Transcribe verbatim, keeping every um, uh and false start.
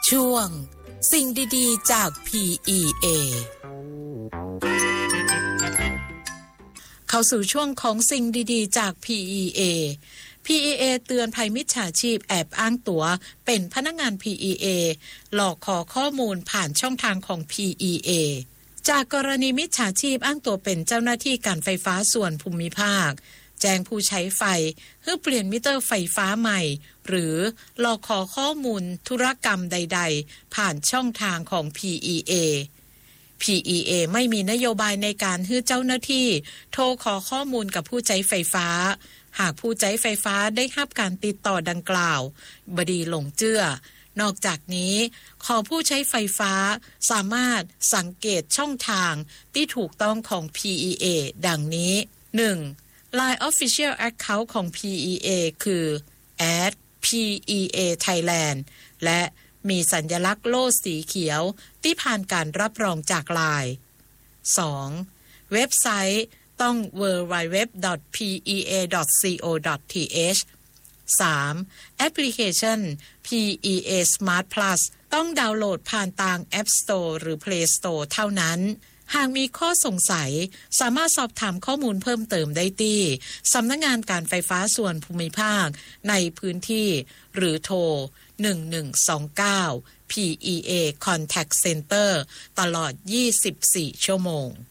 ช่วงสิ่งดีๆจาก พี อี เอ เข้าสู่ช่วงของสิ่งดีๆจาก พี อี เอ พี อี เอ เตือนภัยมิจฉาชีพแอบอ้างตั๋วเป็นพนักงาน พี อี เอ หลอกขอข้อมูลผ่านช่องทางของ พี อี เอ จากกรณีมิจฉาชีพอ้างตัวเป็นเจ้าหน้าที่การไฟฟ้าส่วนภูมิภาคแจ้งผู้ใช้ไฟเพื่อเปลี่ยนมิเตอร์ไฟฟ้าใหม่หรือหลอกขอข้อมูลธุรกรรมใดๆผ่านช่องทางของ พี อี เอ พี อี เอ ไม่มีนโยบายในการให้เจ้าหน้าที่โทรขอข้อมูลกับผู้ใช้ไฟฟ้าหากผู้ใช้ไฟฟ้าได้รับการติดต่อดังกล่าวบดีหลงเจื้อนอกจากนี้ขอผู้ใช้ไฟฟ้าสามารถสังเกตช่องทางที่ถูกต้องของ พี อี เอ ดังนี้ หนึ่ง ไลน์ Official Account ของ พี อี เอ คือ แอท พี อี เอ Thailand และมีสัญลักษณ์โล่สีเขียวที่ผ่านการรับรองจาก ไลน์ สอง เว็บไซต์ต้อง ดับเบิลยู ดับเบิลยู ดับเบิลยู ดอท พี อี เอ ดอท ซี โอ ดอท ที เอช สาม แอปพลิเคชัน พี อี เอ Smart Plus ต้องดาวน์โหลดผ่านทาง App Store หรือ Play Store เท่านั้นหากมีข้อสงสัยสามารถสอบถามข้อมูลเพิ่มเติมได้ที่สำนักงานการไฟฟ้าส่วนภูมิภาคในพื้นที่หรือโทรหนึ่งหนึ่งสองเก้า พี อี เอ Contact Center ตลอดยี่สิบสี่ชั่วโมง